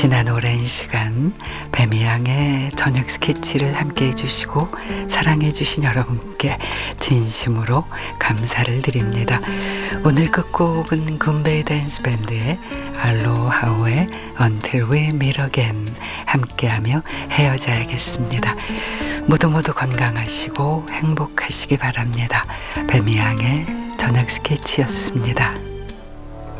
지난 오랜 시간 뱀이양의 저녁 스케치를 함께 해주시고 사랑해주신 여러분께 진심으로 감사를 드립니다. 오늘 끝곡은 굼베이 댄스 밴드의 알로하오의 Until We Meet Again 함께하며 헤어져야겠습니다. 모두 건강하시고 행복하시기 바랍니다. 뱀이양의 저녁 스케치였습니다.